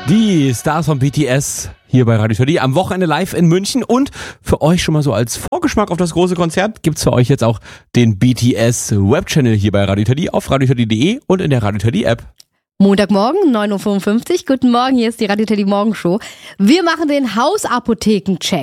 Die Stars von BTS hier bei Radio Teddy am Wochenende live in München. Und für euch schon mal so als Vorgeschmack auf das große Konzert gibt's für euch jetzt auch den BTS Webchannel hier bei Radio Teddy auf radioteddy.de und in der Radio Teddy App. Montagmorgen, 9.55 Uhr. Guten Morgen, hier ist die Radio Teddy Morgenshow. Wir machen den Hausapotheken-Check.